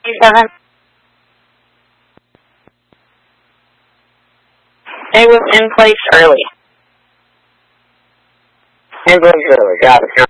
1967? It was in place early. In place early, got it.